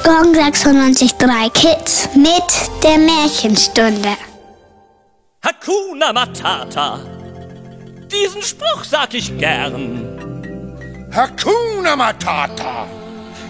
Gong 96.3 Kids mit der Märchenstunde. Hakuna Matata. Diesen Spruch sag ich gern. Hakuna Matata.